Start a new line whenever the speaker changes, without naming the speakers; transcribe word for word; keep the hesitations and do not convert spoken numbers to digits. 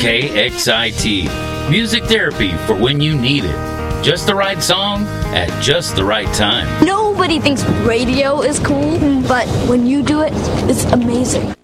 K X I T. Music therapy for when you need it. Just the right song at just the right time.
Nobody thinks radio is cool, but when you do it, it's amazing.